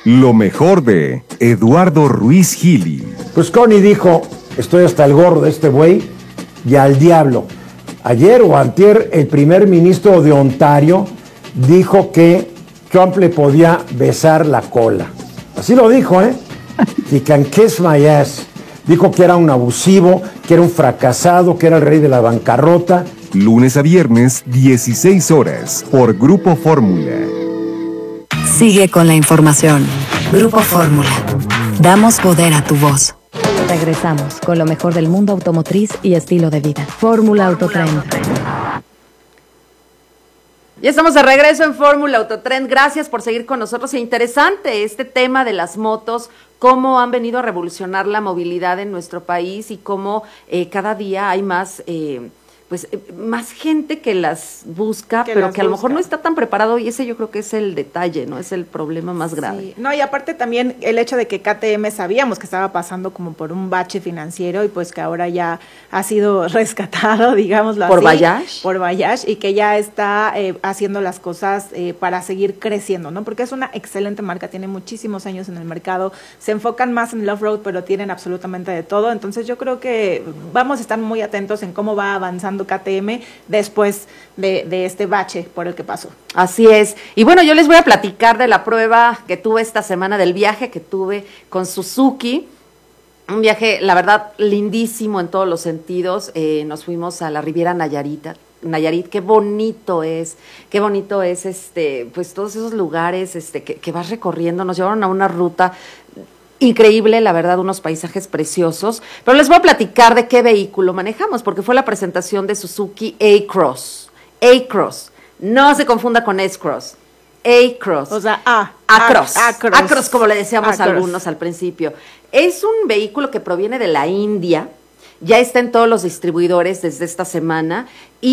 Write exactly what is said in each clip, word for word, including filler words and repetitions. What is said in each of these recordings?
Lo mejor de Eduardo Ruiz Gili. Pues Connie dijo, estoy hasta el gorro de este güey y al diablo. Ayer o antier, el primer ministro de Ontario dijo que Trump le podía besar la cola. Así lo dijo, ¿eh? He can kiss my ass. Dijo que era un abusivo, que era un fracasado, que era el rey de la bancarrota. Lunes a viernes, dieciséis horas, por Grupo Fórmula. Sigue con la información. Grupo Fórmula. Damos poder a tu voz. Regresamos con lo mejor del mundo automotriz y estilo de vida. Fórmula Autotrend. Ya estamos de regreso en Fórmula Autotrend. Gracias por seguir con nosotros. Es interesante este tema de las motos, cómo han venido a revolucionar la movilidad en nuestro país y cómo eh, cada día hay más... Eh, pues eh, más gente que las busca, que pero las que a lo mejor no está tan preparado, y ese yo creo que es el detalle, ¿no? Es el problema más grave. Sí. No, y aparte también el hecho de que K T M sabíamos que estaba pasando como por un bache financiero y pues que ahora ya ha sido rescatado, digámoslo ¿Por así. Bayash? Por Bayash, y que ya está eh, haciendo las cosas eh, para seguir creciendo, ¿no? Porque es una excelente marca, tiene muchísimos años en el mercado, se enfocan más en el off-road, pero tienen absolutamente de todo, entonces yo creo que vamos a estar muy atentos en cómo va avanzando K T M después de, de este bache por el que pasó. Así es. Y bueno, yo les voy a platicar de la prueba que tuve esta semana, del viaje que tuve con Suzuki. Un viaje, la verdad, lindísimo en todos los sentidos. Eh, nos fuimos a la Riviera Nayarita. Nayarit, qué bonito es, qué bonito es este, pues todos esos lugares este, que, que vas recorriendo. Nos llevaron a una ruta increíble, la verdad, unos paisajes preciosos, pero les voy a platicar de qué vehículo manejamos, porque fue la presentación de Suzuki A-Cross. A-Cross, no se confunda con S-Cross, A-Cross. O sea, A. A-Cross, A-Cross. A-Cross, como le decíamos a A-Cross. algunos al principio. Es un vehículo que proviene de la India, ya está en todos los distribuidores desde esta semana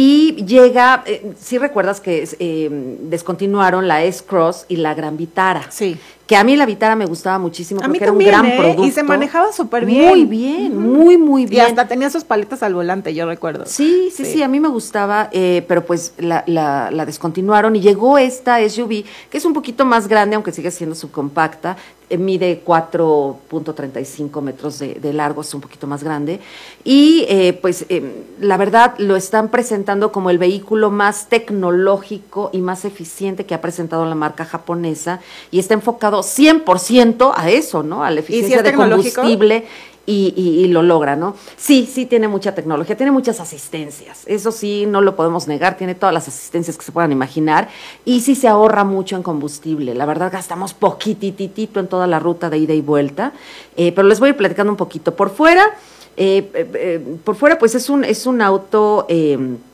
y llega, eh, sí recuerdas que eh, descontinuaron la S-Cross y la Gran Vitara. Sí. Que a mí la Vitara me gustaba muchísimo, A creo mí que era también, un gran ¿eh? producto. Y se manejaba súper bien. Muy bien, uh-huh. muy, muy bien. Y hasta tenía sus paletas al volante, yo recuerdo. Sí, sí, sí, sí, a mí me gustaba, eh, pero pues la, la, la descontinuaron y llegó esta S U V, que es un poquito más grande, aunque sigue siendo subcompacta, eh, mide cuatro punto treinta y cinco metros de, de largo, es un poquito más grande, y eh, pues eh, la verdad lo están presentando como el vehículo más tecnológico y más eficiente que ha presentado la marca japonesa, y está enfocado cien por ciento a eso, ¿no? A la eficiencia ¿Y si es de combustible. Y, y, y lo logra, ¿no? Sí, sí tiene mucha tecnología, tiene muchas asistencias, eso sí, no lo podemos negar, tiene todas las asistencias que se puedan imaginar, y sí se ahorra mucho en combustible, la verdad gastamos poquititito en toda la ruta de ida y vuelta, eh, pero les voy a ir platicando un poquito. Por fuera, eh, eh, eh, por fuera pues es un, es un auto... Eh,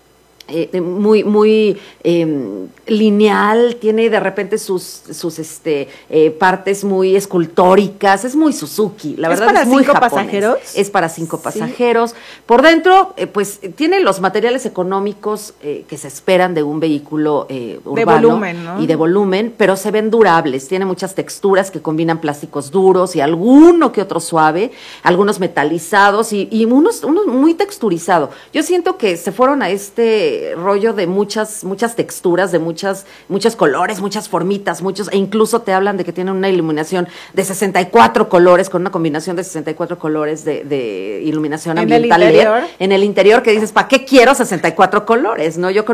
Eh, muy muy eh, lineal, tiene de repente sus sus este eh, partes muy escultóricas, es muy Suzuki, la verdad es, para es muy cinco japonés. pasajeros. Es para cinco Sí. pasajeros. Por dentro, eh, pues tiene los materiales económicos eh, que se esperan de un vehículo eh, urbano de volumen, ¿no? y de volumen, pero se ven durables, tiene muchas texturas que combinan plásticos duros y alguno que otro suave, algunos metalizados y, y unos, unos muy texturizado. Yo siento que se fueron a este rollo de muchas muchas texturas, de muchas muchos colores, muchas formitas, muchos, e incluso te hablan de que tienen una iluminación de sesenta y cuatro colores, con una combinación de sesenta y cuatro colores de, de iluminación ¿En el ambiental interior? L E D, en el interior, que dices, ¿para qué quiero sesenta y cuatro colores? ¿No? Yo con